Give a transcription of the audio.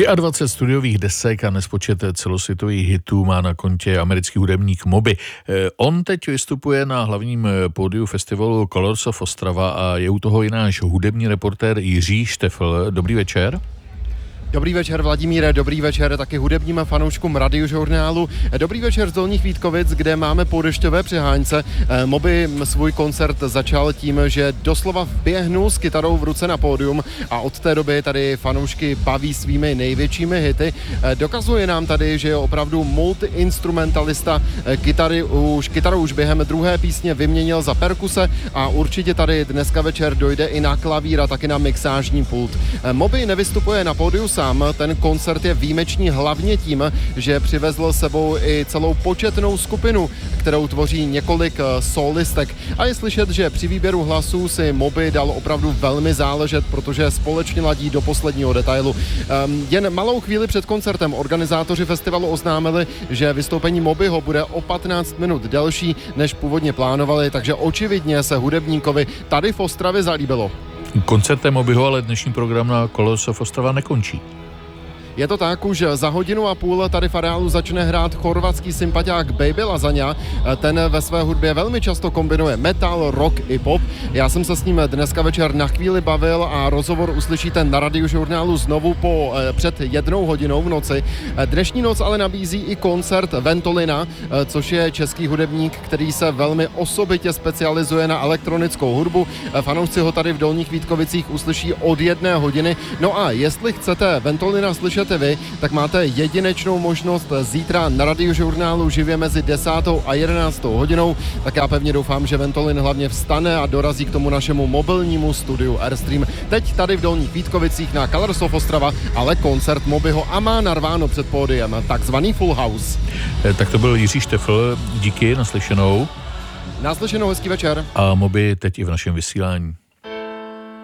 23 studiových desek a nespočet celosvětových hitů má na kontě americký hudebník Moby. On teď vystupuje na hlavním pódiu festivalu Colors of Ostrava a je u toho i náš hudební reportér Jiří Štefl. Dobrý večer. Dobrý večer, Vladimíre, dobrý večer taky hudebním fanouškům Radiožurnálu. Dobrý večer z Dolních Vítkovic, kde máme po dešťové přehánce. Moby svůj koncert začal tím, že doslova vběhnul s kytarou v ruce na pódium a od té doby tady fanoušky baví svými největšími hity. Dokazuje nám tady, že je opravdu multiinstrumentalista. Kytaru už během druhé písně vyměnil za perkuse a určitě tady dneska večer dojde i na klavír a taky na mixážní pult. Moby nevystupuje na pódiu sám, ten koncert je výjimečný hlavně tím, že přivezl sebou i celou početnou skupinu, kterou tvoří několik solistek. A je slyšet, že při výběru hlasů si Moby dal opravdu velmi záležet, protože společně ladí do posledního detailu. Jen malou chvíli před koncertem organizátoři festivalu oznámili, že vystoupení Mobyho bude o 15 minut delší, než původně plánovali, takže očividně se hudebníkovi tady v Ostravě zalíbilo. Koncertem Mobyho ale dnešní program na Colors of Ostrava nekončí. Je to tak, už za hodinu a půl tady v areálu začne hrát chorvatský sympatiák Baby Lasagna. Ten ve své hudbě velmi často kombinuje metal, rock i pop. Já jsem se s ním dneska večer na chvíli bavil a rozhovor uslyšíte na Radiožurnálu znovu před 1 hodinou v noci. Dnešní noc ale nabízí i koncert Ventolina, což je český hudebník, který se velmi osobitě specializuje na elektronickou hudbu. Fanoušci ho tady v Dolních Vítkovicích uslyší od 1 hodiny. No a jestli chcete Ventolina slyšet vy, tak máte jedinečnou možnost zítra na Radiožurnálu živě mezi 10. a 11. hodinou. Tak já pevně doufám, že Ventolin hlavně vstane a dorazí k tomu našemu mobilnímu studiu Airstream. Teď tady v Dolních Vítkovicích na Colors of Ostrava, ale koncert Mobyho a má narváno před pódiem, takzvaný Full House. Tak to byl Jiří Štefl, díky, naslyšenou. Naslyšenou, hezký večer. A Moby teď i v našem vysílání.